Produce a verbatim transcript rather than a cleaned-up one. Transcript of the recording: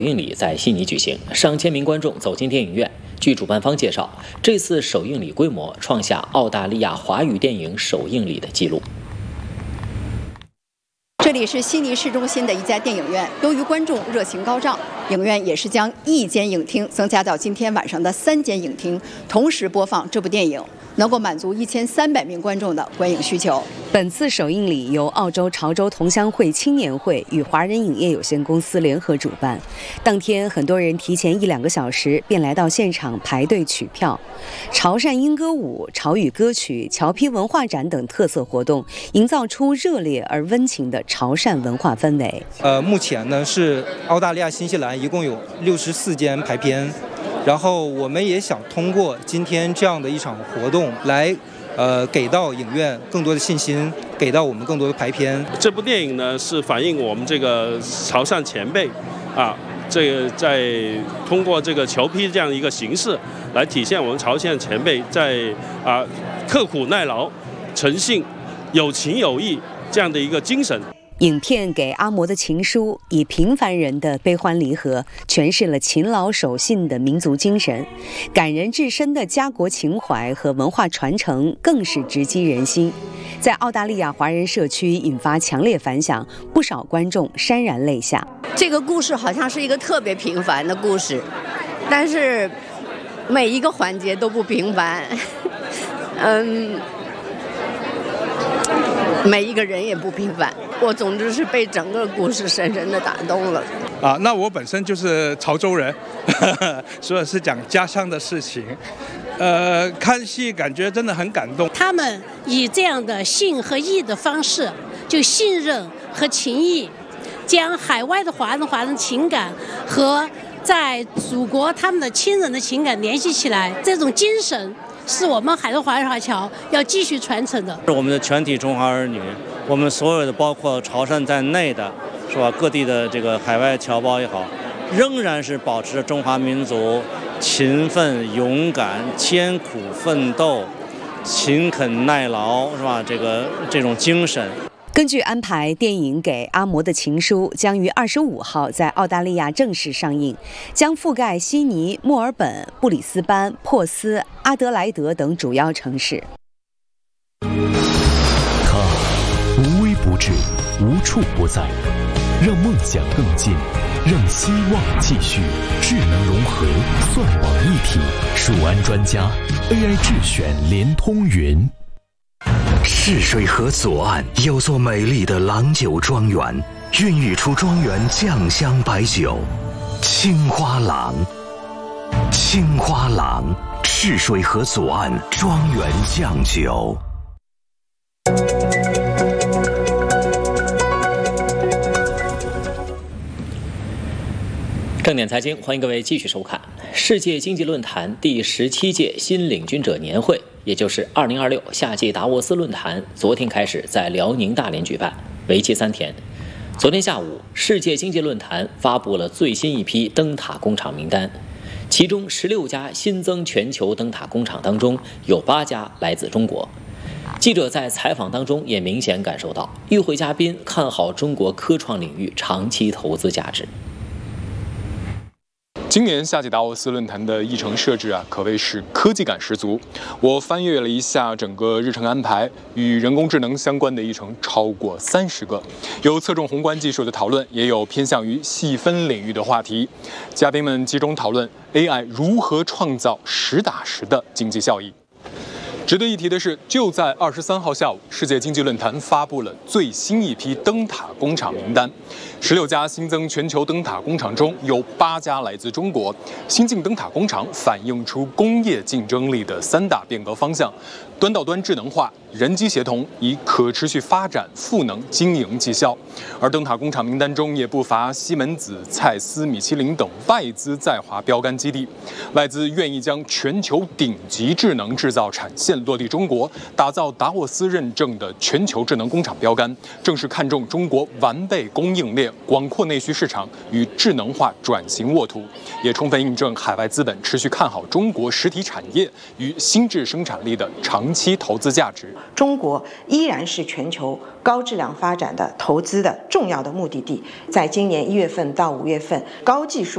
映礼在悉尼举行，上千名观众走进电影院。据主办方介绍，这次首映礼规模创下澳大利亚华语电影首映礼的纪录。 这里是悉尼市中心的一家电影院，由于观众热情高涨，影院也是将一间影厅增加到今天晚上的三间影厅，同时播放这部电影，能够满足一千三百名观众的观影需求。 本次首映礼由澳洲潮州同乡会青年会与华人影业有限公司联合主办。当天，很多人提前一两个小时便来到现场排队取票。潮汕莺歌舞、潮语歌曲、侨批文化展等特色活动，营造出热烈而温情的潮汕文化氛围。 呃，目前呢是澳大利亚、新西兰一共有六十四间排片，然后我们也想通过今天这样的一场活动来。呃，给到影院更多的信心，给到我们更多的排片。 这部电影呢，是反映我们这个潮汕前辈，啊，这个在通过这个侨批这样一个形式，来体现我们潮汕前辈在啊刻苦耐劳、诚信、有情有义这样的一个精神。 影片给阿嬷的情书，以平凡人的悲欢离合，诠释了勤劳守信的民族精神，感人至深的家国情怀和文化传承更是直击人心，在澳大利亚华人社区引发强烈反响，不少观众潸然泪下。 这个故事好像是一个特别平凡的故事，但是每一个环节都不平凡，嗯。每一个人也不平凡，我总之是被整个故事深深的打动了。 啊，那我本身就是潮州人，呵呵，所以是讲家乡的事情。呃，看戏感觉真的很感动。 他们以这样的信和义的方式，就信任和情谊，将海外的华人华人情感和在祖国他们的亲人的情感联系起来，这种精神。是我们海外华人华侨要继续传承的。 是我们的全体中华儿女，我们所有的包括潮汕在内的，是吧？各地的这个海外侨胞也好，仍然是保持着中华民族勤奋、勇敢、艰苦奋斗、勤恳耐劳，是吧？这个这种精神。 根据安排，电影《给阿嬷的情书》将于二十五号在澳大利亚正式上映，将覆盖悉尼、墨尔本、布里斯班、珀斯、阿德莱德等主要城市。 它无微不至，无处不在，让梦想更近，让希望继续。智能融合，算网一体，数安专家 A I 智选联通云。 逝水河左岸有座美丽的郎酒庄园，孕育出庄园酱香白酒青花郎。青花郎，逝水河左岸庄园酱酒。 正点财经，欢迎各位继续收看。世界经济论坛第十七届新领军者年会，也就是二零二六夏季达沃斯论坛，昨天开始在辽宁大连举办，为期三天。昨天下午，世界经济论坛发布了最新一批灯塔工厂名单，其中十六家新增全球灯塔工厂当中，有八家来自中国。记者在采访当中也明显感受到，与会嘉宾看好中国科创领域长期投资价值。 今年夏季达沃斯论坛的议程设置啊，可谓是科技感十足。我翻阅了一下整个日程安排，与人工智能相关的议程超过三十个，有侧重宏观技术的讨论，也有偏向于细分领域的话题。嘉宾们集中讨论 A I 如何创造实打实的经济效益。值得一提的是，就在二十三号下午，世界经济论坛发布了最新一批灯塔工厂名单。十六家新增全球灯塔工厂中有八家来自中国。新进灯塔工厂反映出工业竞争力的三大变革方向：端到端智能化、人机协同，以可持续发展赋能经营绩效。而灯塔工厂名单中也不乏西门子、蔡司、米其林等外资在华标杆基地。外资愿意将全球顶级智能制造产线落地中国，打造达沃斯认证的全球智能工厂标杆，正是看重中国完备供应链、广阔内需市场与智能化转型沃土，也充分印证海外资本持续看好中国实体产业与新质生产力的长期投资价值。 中国依然是全球高质量发展的投资的重要的目的地。在今年一月份到五月份，高技术